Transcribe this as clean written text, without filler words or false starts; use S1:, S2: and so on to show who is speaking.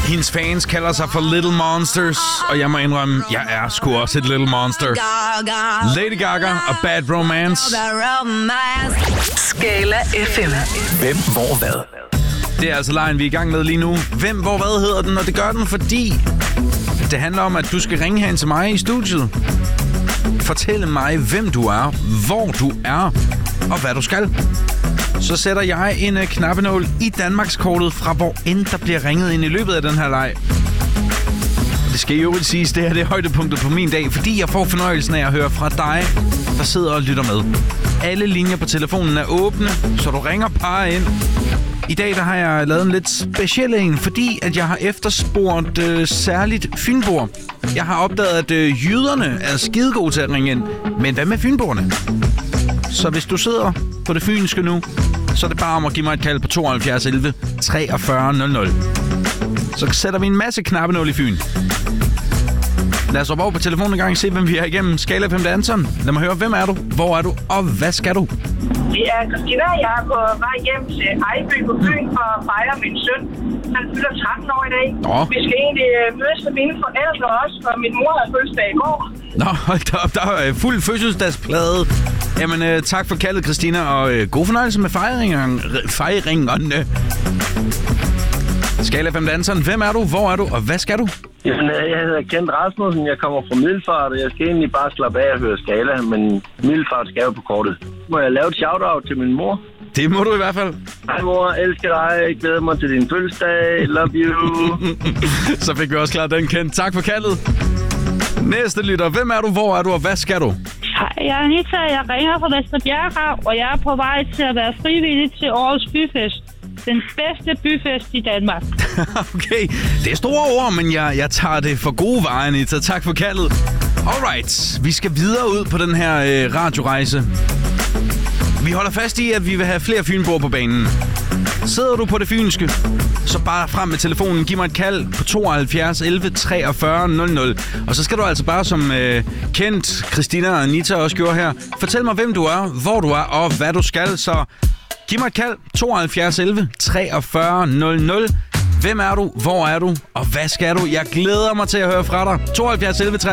S1: Hendes fans kalder sig for Little Monsters, og jeg må indrømme, jeg er sgu også et Little Monster. Lady Gaga og Bad Romance.
S2: Skala FM.
S3: Hvem, hvor, hvad?
S1: Det er altså lejen, vi er i gang med lige nu. Hvem, hvor, hvad hedder den? Og det gør den, fordi det handler om, at du skal ringe hen til mig i studiet. Fortælle mig, hvem du er, hvor du er, og hvad du skal. Så sætter jeg en knappenål i Danmarkskortet fra hvor end der bliver ringet ind i løbet af den her leg. Det skal jo siges, det her det er højdepunktet på min dag, fordi jeg får fornøjelsen af at høre fra dig, der sidder og lytter med. Alle linjer på telefonen er åbne, så du ringer bare ind. I dag der har jeg lavet en lidt speciel en, fordi at jeg har efterspurgt særligt fynboer. Jeg har opdaget, at jyderne er skide gode til at ringe ind. Men hvad med fynboerne? Så hvis du sidder på det fynske nu, så er det bare om at give mig et kald på 72 11 43 00. Så sætter vi en masse knappenål i Fyn. Lad os over på telefonen en gang og se, hvem vi er igennem. Skala 5 Anton. Lad mig høre, hvem er du, hvor er du, og hvad skal du?
S4: Det er Christina, jeg er på vej hjem til Ejby på Fyn for at fejre min søn. Han fylder 13 år i dag. Vi skal egentlig mødes med mine forældre også, for min mor havde fødselsdag i går.
S1: Nå, hold da op, der er fuld fødselsdagsplade. Jamen, tak for kaldet, Christina, og god fornøjelse med fejringerne. Skala 5 Anton, hvem er du, hvor er du, og hvad skal du?
S5: Jamen, jeg hedder Kent Rasmussen, jeg kommer fra Middelfart, og jeg skal egentlig bare slappe af og høre Skala, men Middelfart skal jo på kortet. Må jeg lave et shout-out til min mor?
S1: Det må du i hvert fald.
S5: Hej mor, elsker dig, glæder mig til din fødselsdag, love you.
S1: Så fik vi også klart den, Kent. Tak for kaldet. Næste lytter, hvem er du, hvor er du, og hvad skal du?
S6: Hej, jeg er Anita, jeg ringer fra Vesterbjerg, og jeg er på vej til at være frivillig til årets byfest. Den bedste byfest i Danmark.
S1: Okay, det er store ord, men jeg tager det for gode veje, Anita. Tak for kaldet. Alright, vi skal videre ud på den her radiorejse. Vi holder fast i, at vi vil have flere fynboer på banen. Sidder du på det fynske, så bare frem med telefonen. Giv mig et kald på 72 11 43 00. Og så skal du altså bare, som Kent, Christina og Anita også gjorde her, fortæl mig, hvem du er, hvor du er og hvad du skal. Så giv mig et kald 72 11 43 00. Hvem er du, hvor er du og hvad skal du? Jeg glæder mig til at høre fra dig. 72 11